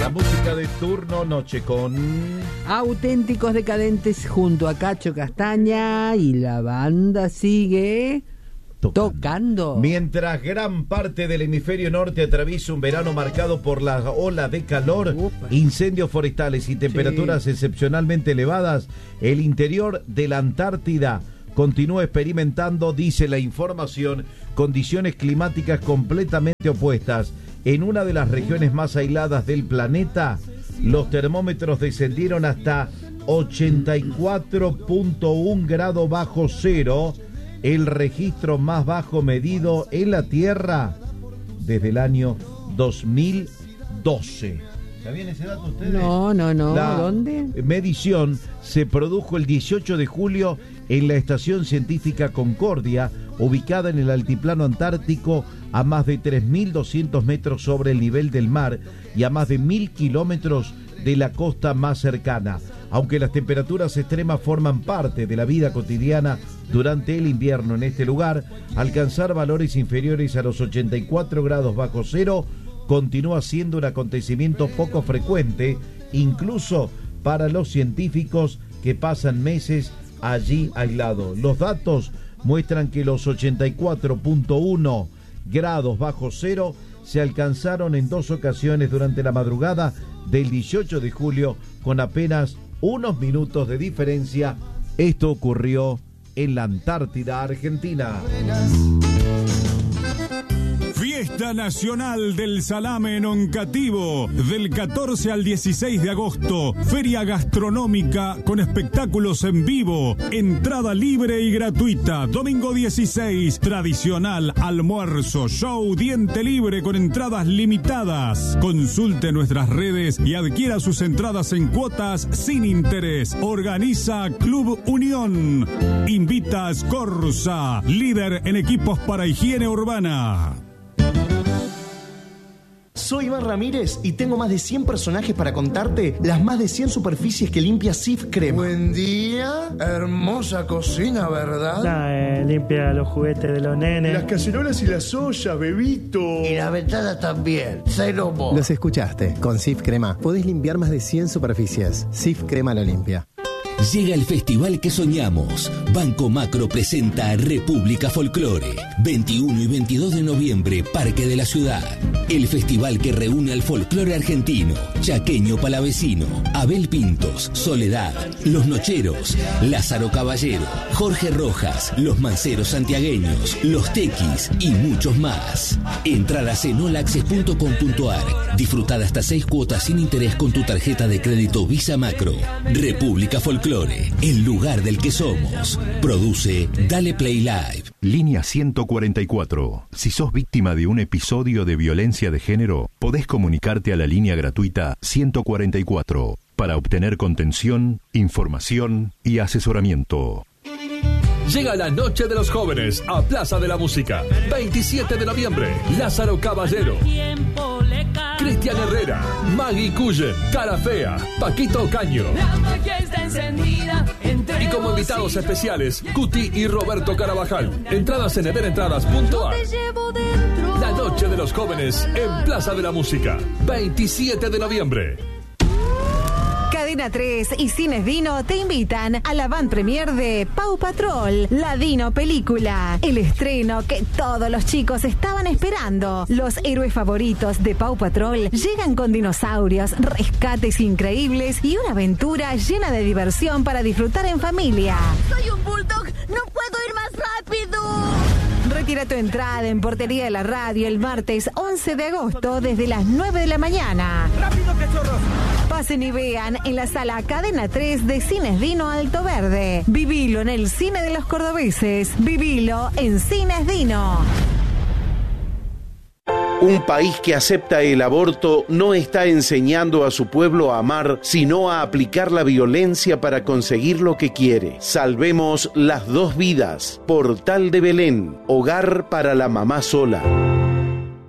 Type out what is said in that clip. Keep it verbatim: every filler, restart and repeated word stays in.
La música de turno, noche con Auténticos Decadentes junto a Cacho Castaña y la banda sigue tocando. tocando. Mientras gran parte del hemisferio norte atraviesa un verano marcado por la ola de calor, Upa. incendios forestales y temperaturas sí. excepcionalmente elevadas, el interior de la Antártida continúa experimentando, dice la información, condiciones climáticas completamente opuestas. En una de las regiones más aisladas del planeta, los termómetros descendieron hasta ochenta y cuatro punto uno grados bajo cero, el registro más bajo medido en la Tierra desde el año dos mil doce. ¿Sabían ese dato ustedes? No, no, no. La ¿Dónde? medición se produjo el dieciocho de julio en la Estación Científica Concordia, ubicada en el altiplano antártico a más de tres mil doscientos metros sobre el nivel del mar y a más de mil kilómetros de la costa más cercana. Aunque las temperaturas extremas forman parte de la vida cotidiana durante el invierno en este lugar, alcanzar valores inferiores a los ochenta y cuatro grados bajo cero continúa siendo un acontecimiento poco frecuente, incluso para los científicos que pasan meses allí aislados. Los datos muestran que los ochenta y cuatro punto uno grados bajo cero se alcanzaron en dos ocasiones durante la madrugada del dieciocho de julio, con apenas unos minutos de diferencia. Esto ocurrió en la Antártida Argentina. Fiesta Nacional del Salame en Oncativo, del catorce al dieciséis de agosto. Feria gastronómica con espectáculos en vivo. Entrada libre y gratuita. Domingo dieciséis, tradicional almuerzo, show, diente libre con entradas limitadas. Consulte nuestras redes y adquiera sus entradas en cuotas sin interés. Organiza Club Unión. Invita a Scorza, líder en equipos para higiene urbana. Soy Iván Ramírez y tengo más de cien personajes para contarte las más de cien superficies que limpia Cif Crema. Buen día, hermosa cocina, ¿verdad? Nah, eh, limpia los juguetes de los nenes. Las cacerolas y las ollas, bebito. Y la ventana también, cero mo. Los escuchaste, con Cif Crema podés limpiar más de cien superficies. Cif Crema lo limpia. Llega el festival que soñamos. Banco Macro presenta República Folclore. veintiuno y veintidós de noviembre, Parque de la Ciudad. El festival que reúne al folclore argentino, chaqueño palavecino, Abel Pintos, Soledad, Los Nocheros, Lázaro Caballero, Jorge Rojas, Los Manceros Santiagueños, Los Tequis y muchos más. Entradas en all access punto com punto a r. Disfrutad hasta seis cuotas sin interés con tu tarjeta de crédito Visa Macro. República Folclore, el lugar del que somos. Produce Dale Play Live. Línea ciento cuarenta y cuatro. Si sos víctima de un episodio de violencia de género, podés comunicarte a la línea gratuita ciento cuarenta y cuatro para obtener contención, información y asesoramiento. Llega la Noche de los Jóvenes a Plaza de la Música. veintisiete de noviembre, Lázaro Caballero, Cristian Herrera, Maggie Cullen, Cara Fea, Paquito Ocaño. Y como invitados especiales, Cuti y Roberto Carabajal. Entradas en everentradas punto a r. La Noche de los Jóvenes en Plaza de la Música. veintisiete de noviembre. Cadena tres y Cines Dino te invitan a la van premier de Paw Patrol, la Dino película. El estreno que todos los chicos estaban esperando. Los héroes favoritos de Paw Patrol llegan con dinosaurios, rescates increíbles y una aventura llena de diversión para disfrutar en familia. Soy un bulldog, no puedo ir más rápido. Retira tu entrada en Portería de la Radio el martes once de agosto desde las nueve de la mañana. ¡Rápido, cachorros! Pasen y vean en la sala Cadena tres de Cines Dino Alto Verde. Vivilo en el cine de los cordobeses. Vivilo en Cines Dino. Un país que acepta el aborto no está enseñando a su pueblo a amar, sino a aplicar la violencia para conseguir lo que quiere. Salvemos las dos vidas. Portal de Belén, hogar para la mamá sola.